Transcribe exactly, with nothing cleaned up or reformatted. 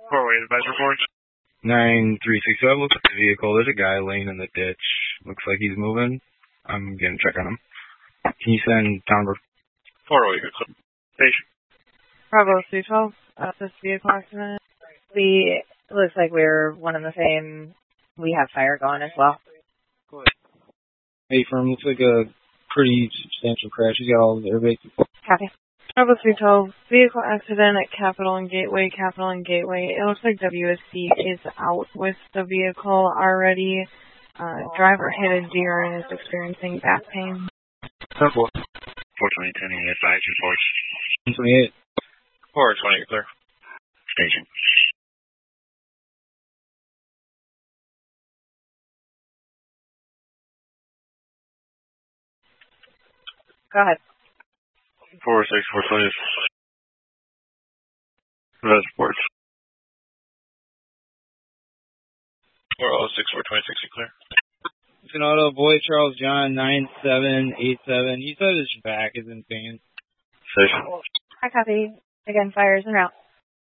Four-way advice report. nine three six seven, looks like the vehicle. There's a guy laying in the ditch. Looks like he's moving. I'm going to check on him. Can you send down Four-way station. Bravo three twelve, uh, this vehicle accident. We, it looks like we're one and the same. We have fire going as well. Hey, firm, looks like a pretty substantial crash. He's got all the airbags. Copy. Bravo three twelve, vehicle accident at Capitol and Gateway, Capitol and Gateway. It looks like W S C is out with the vehicle already. Uh, driver hit a deer and is experiencing back pain. four twenty, ten, advise report. one twenty-eight. four twenty, clear. Station. Go ahead. four six, four twenty. Res reports. four oh six, four twenty-six, clear. It's an auto, Boyd Charles John, nine seven eight seven. He said his back is in pain. Station. I copy. Again, fire is en route.